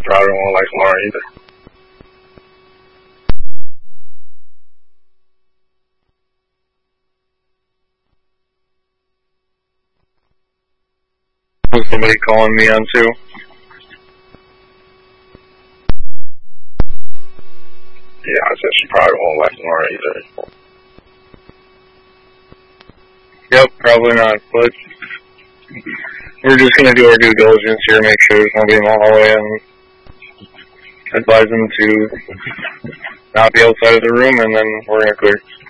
probably won't like Lauren either. Was somebody calling me on too? Yeah, I said she probably won't like Lauren either. Yep, probably not, but we're just going to do our due diligence here, make sure there's nobody in the hallway, and advise them to not be outside of the room, and then we're going to clear.